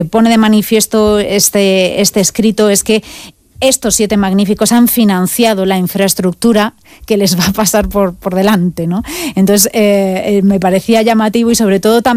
pone de manifiesto este escrito es que estos 7 magníficos han financiado la infraestructura que les va a pasar por delante, ¿no? Entonces, me parecía llamativo y sobre todo también